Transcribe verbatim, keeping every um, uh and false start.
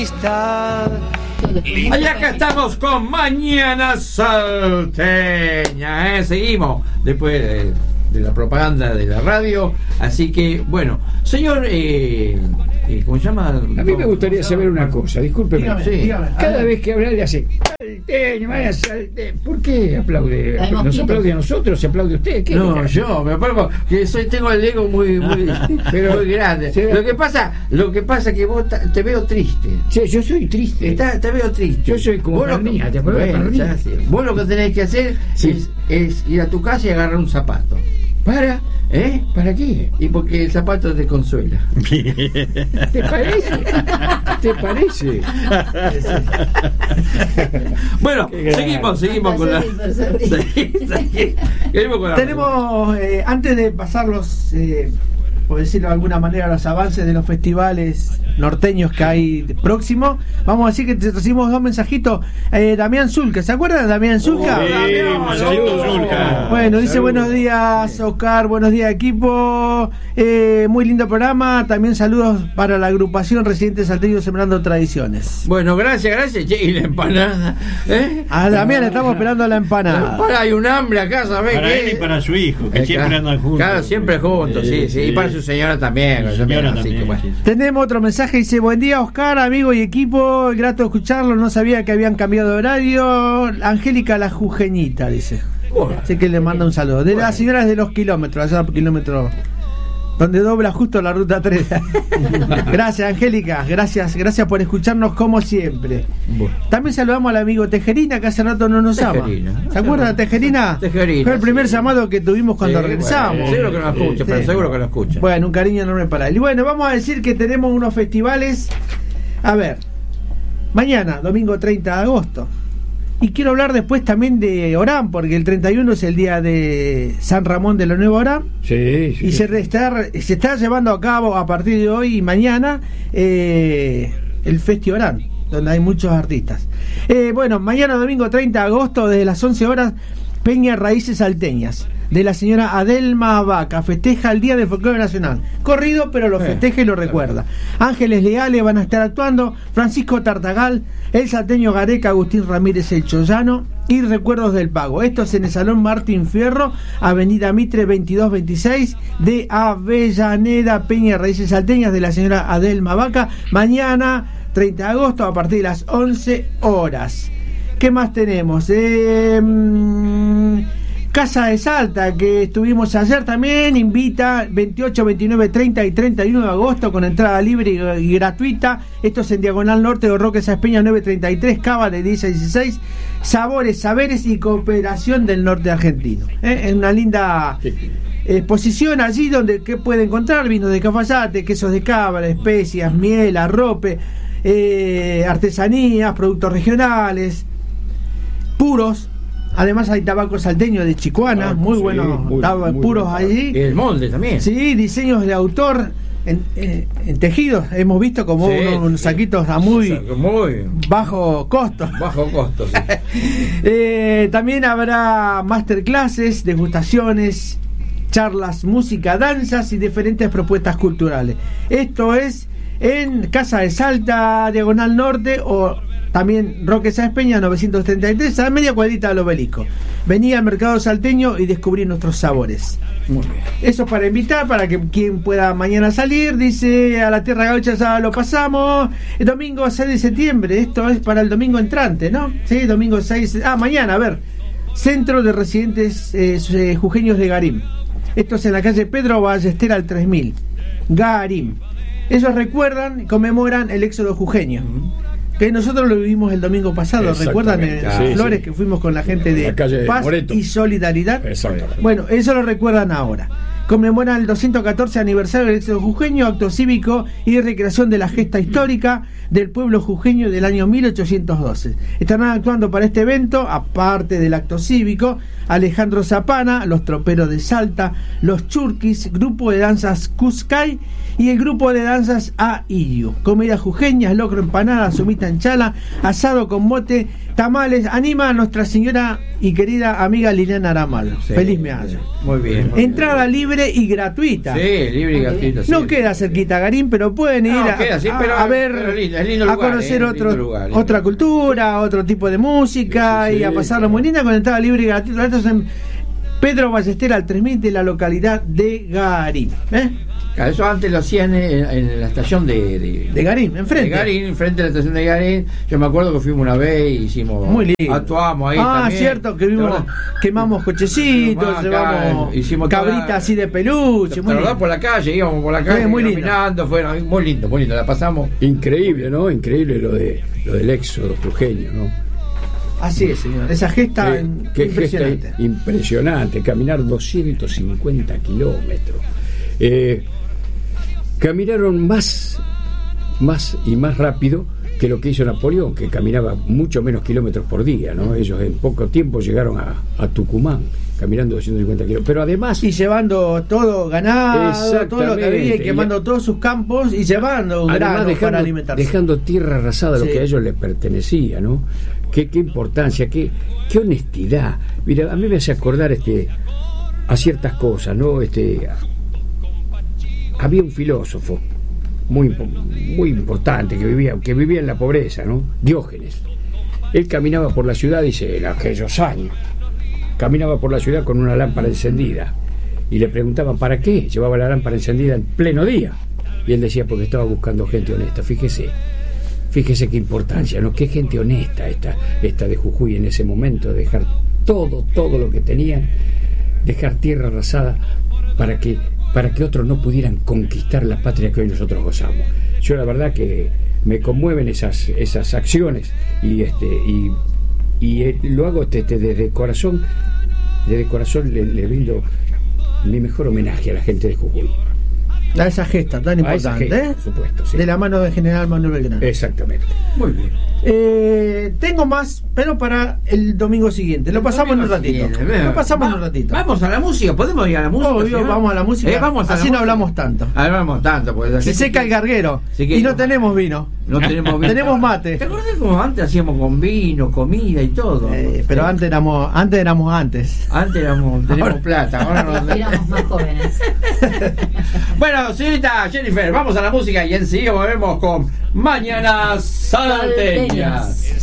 Y acá estamos con Mañana Salteña, ¿eh? Seguimos después de, de la propaganda de la radio. Así que, bueno, señor, eh, eh, ¿cómo se llama? A mí me gustaría saber una cosa, discúlpeme. Dígame, sí. dígame. Cada vez que habla le hace Salteña, Mañana Salteña. ¿Por qué aplaude? ¿Nos aplaude a nosotros? ¿Se aplaude a usted? ¿Qué No, yo me acuerdo que soy, tengo el ego muy, muy, pero muy grande. Sí. Lo que pasa, lo que pasa es que vos ta, te veo triste. Sí, yo soy triste. Está, te veo triste. Yo soy como Carnía, ¿te acuerdas de bueno, Carnía? ya, sí. Vos lo que tenés que hacer Sí. es, es ir a tu casa y agarrar un zapato. ¿Para? ¿Eh? ¿Para qué? Y porque el zapato te consuela. ¿Te parece? ¿Te parece? Bueno, Qué seguimos, seguimos con la. Seguimos con la. Tenemos, eh, antes de pasar los, eh, por decirlo de alguna manera, los avances de los festivales norteños que hay próximo, vamos a decir que te recibimos dos mensajitos. eh, Damián Zulca, ¿se acuerdan de Damián Zulca? Sí, saludos, Zulca. Bueno, dice Saludos. buenos días Oscar, buenos días equipo, eh, muy lindo programa, también saludos para la agrupación Residentes Salteños Sembrando Tradiciones. Bueno, gracias, gracias. Che, y la empanada. ¿Eh? A Damián estamos esperando la empanada. Para, hay un hambre acá, ¿sabés Para qué? él y para su hijo, que Eh, siempre claro, andan juntos. Claro, siempre juntos, sí, sí. Y para su señora también. Su también, señora así también, que bueno. sí. Tenemos otro mensaje, dice buen día Oscar, amigo y equipo, grato escucharlo, no sabía que habían cambiado de horario. Angélica la Jujeñita, dice. Bueno. Así que le manda un saludo. De las señoras de los kilómetros, allá por kilómetro donde dobla justo la ruta tres. Gracias Angélica, gracias, gracias por escucharnos como siempre. Bueno. También saludamos al amigo Tejerina, que hace rato no nos llama. Tejerina. ¿Se acuerdan de Tejerina? Tejerina, Fue el primer sí. llamado que tuvimos cuando Sí, regresamos. bueno, seguro que lo escucha, Sí. pero seguro que lo escucha. Bueno, un cariño enorme para él. Y bueno, vamos a decir que tenemos unos festivales. A ver, mañana, domingo treinta de agosto. Y quiero hablar después también de Orán, porque el treinta y uno es el día de San Ramón de la Nueva Orán. Sí, sí. Y se está, se está llevando a cabo a partir de hoy y mañana eh, el Festi Orán, donde hay muchos artistas. Eh, bueno, mañana domingo treinta de agosto, desde las once horas, Peña Raíces Salteñas, de la señora Adelma Vaca, festeja el Día del Folclore Nacional. Corrido, pero lo festeja y lo recuerda. Ángeles Leales van a estar actuando, Francisco Tartagal, el salteño Gareca, Agustín Ramírez el Chollano y Recuerdos del Pago. Esto es en el Salón Martín Fierro, Avenida Mitre veintidós veintiséis de Avellaneda. Peña Raíces Salteñas, de la señora Adelma Vaca, mañana treinta de agosto a partir de las once horas. ¿Qué más tenemos? Eh, Casa de Salta, que estuvimos ayer también, invita veintiocho, veintinueve, treinta y treinta y uno de agosto con entrada libre y, y gratuita. Esto es en Diagonal Norte de Roque Sáenz-Peña novecientos treinta y tres, Cava de diez a dieciséis. Sabores, saberes y cooperación del norte argentino. ¿Eh? En una linda exposición allí donde ¿qué puede encontrar? Vinos de Cafayate, quesos de cabra, especias, miel, arrope, eh, artesanías, productos regionales, puros. Además hay tabaco salteño de Chicuana, Ah, muy sí, buenos muy- tab- muy puros bueno. allí. Y el molde también. Sí, diseños de autor en, eh, en tejidos. Hemos visto como Sí, unos, unos sí. saquitos a muy O sea, muy bajo costo. bajo costo. Sí. Eh, también habrá masterclasses, degustaciones, charlas, música, danzas y diferentes propuestas culturales. Esto es en Casa de Salta, Diagonal Norte, o también Roque Sáenz Peña novecientos treinta y tres, a media cuadrita del Obelisco. Vení al mercado salteño y descubrí nuestros sabores. Muy bien. Eso para invitar, para que quien pueda mañana salir. Dice, a la Tierra Gaucha ya lo pasamos. El domingo seis de septiembre, esto es para el domingo entrante, ¿no? Sí, domingo seis. Ah, mañana, a ver. Centro de Residentes eh, Jujeños de Garim. Esto es en la calle Pedro Ballester al tres mil. Garim. Ellos recuerdan y conmemoran el éxodo jujeño. Que nosotros lo vivimos el domingo pasado, ¿recuerdan en Exactamente. Sí, Flores sí. que fuimos con la gente de La calle Paz Moreto. y Solidaridad? Exactamente. Bueno, eso lo recuerdan ahora. Conmemoran el doscientos catorce aniversario del éxodo jujeño, acto cívico y recreación de la gesta histórica del pueblo jujeño del año mil ochocientos doce. Estarán actuando para este evento, aparte del acto cívico, Alejandro Zapana, los troperos de Salta, los Churquis, grupo de danzas Cuscay y el grupo de danzas A I U. Comidas jujeñas, locro, empanada, sumita en chala, asado con mote, tamales. Anima a nuestra señora y querida amiga Liliana Aramal. Sí, Feliz me hallo. Muy bien. Muy Entrada libre libre y gratuita. Sí, libre y gratuita. No sí. queda cerquita a Garín, pero pueden ir No, a, queda, sí, a- pero- a ver, pero lindo, es lindo a lugar, conocer eh, otro, lindo lugar, lindo otra lugar. cultura, otro tipo de música Sí, sí, y a sí, pasarlo muy linda con entrada libre y gratuita. Esto es en Pedro Ballester al tres mil de la localidad de Garín. ¿eh? Claro, eso antes lo hacían en, en la estación de, de, De Garín, enfrente. de Garín, enfrente de la estación de Garín. Yo me acuerdo que fuimos una vez y hicimos. Muy lindo. Actuamos ahí. Ah, también. cierto, que vimos, ¿Te acordás? quemamos cochecitos, Acá, llevamos hicimos cabritas toda- así de peluche. ¿Te Muy acordás? lindo. Por la calle, íbamos por la calle Sí, muy lindo. caminando, fue muy lindo, muy lindo, la pasamos. Increíble, ¿no? Increíble lo de lo del éxodo jujeño, ¿no? Así es, señor. Esa gesta Qué- qué impresionante. gesta impresionante, caminar doscientos cincuenta kilómetros. Eh, caminaron más, más y más rápido que lo que hizo Napoleón, que caminaba mucho menos kilómetros por día, ¿no? Ellos en poco tiempo llegaron a, a Tucumán, caminando doscientos cincuenta kilómetros. Pero además, Y llevando todo ganado, todo lo que había, y Exactamente. quemando todos sus campos y llevando además granos dejando, para alimentarse. dejando tierra arrasada, Sí. lo que a ellos les pertenecía, ¿no? Qué, qué importancia, qué, qué honestidad. Mira, a mí me hace acordar este a ciertas cosas, ¿no? Este había un filósofo muy impo- muy importante que vivía que vivía en la pobreza, ¿no? Diógenes. Él caminaba por la ciudad, dice, en aquellos años, caminaba por la ciudad con una lámpara encendida y le preguntaban para qué llevaba la lámpara encendida en pleno día, y él decía porque estaba buscando gente honesta. Fíjese, fíjese qué importancia, ¿no? Qué gente honesta esta, esta de Jujuy en ese momento, dejar todo, todo lo que tenían, dejar tierra arrasada para que para que otros no pudieran conquistar la patria que hoy nosotros gozamos. Yo la verdad que me conmueven esas esas acciones y este y, y eh, lo hago este, este, desde corazón, desde corazón le, le brindo mi mejor homenaje a la gente de Jujuy. A esa gesta tan A esa importante, gesta, ¿eh? por supuesto, sí. De la mano del general Manuel Belgrano. Exactamente. Muy bien. Eh, tengo más, pero para el domingo siguiente. Lo pasamos en un ratito. Siguiente, Lo pasamos en Va- un ratito. Vamos a la música, ¿podemos ir a la música? Obvio, señor? vamos a la música. Eh, vamos a la Así no música. hablamos tanto. Hablamos tanto, pues. Se seca el garguero. Sí que- Y no tenemos vino. No tenemos vino. Tenemos mate. ¿Te acordás cómo antes hacíamos con vino, comida y todo? Eh, pero Eh, antes éramos, antes éramos antes. Antes éramos, teníamos Ahora- plata, ahora no. Éramos más jóvenes. Bueno, señorita Jennifer, vamos a la música y enseguida volvemos con Mañanas Salteñas.